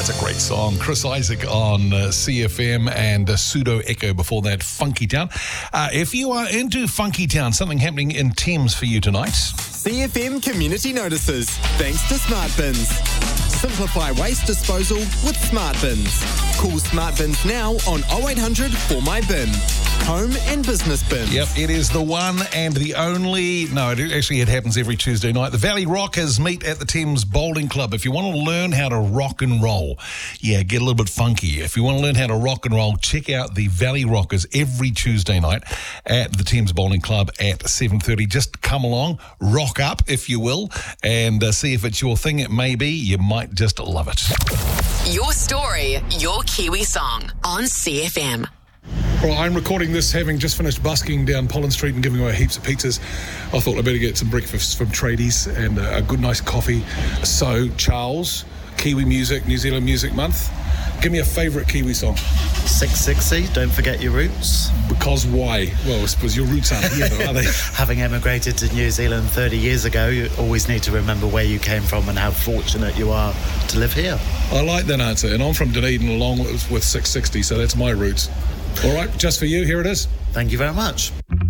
That's a great song. Chris Isaac on CFM and Pseudo Echo before that, Funky Town. If you are into Funky Town, something happening in Thames for you tonight. CFM Community Notices, thanks to Smart Bins. Simplify waste disposal with Smart Bins. Call Smart Bins now on 0800 for my bin. Home and business bins. Yep, it is the one and the only. No, it happens every Tuesday night. The Valley Rockers meet at the Thames Bowling Club. If you want to learn how to rock and roll, get a little bit funky. If you want to learn how to rock and roll, check out the Valley Rockers every Tuesday night at the Thames Bowling Club at 7:30. Just come along, rock up, if you will, and see if it's your thing. It may be. You might just love it. Your story, your Kiwi song on CFM. Well, I'm recording this having just finished busking down Pollen Street and giving away heaps of pizzas. I thought I'd better get some breakfast from tradies and a good nice coffee. So, Charles, Kiwi Music, New Zealand Music Month. Give me a favourite Kiwi song. 660, Don't Forget Your Roots. Because why? Well, I suppose your roots aren't here, though, are they? Having emigrated to New Zealand 30 years ago, you always need to remember where you came from and how fortunate you are to live here. I like that answer, and I'm from Dunedin along with 660, so that's my roots. All right, just for you, here it is. Thank you very much.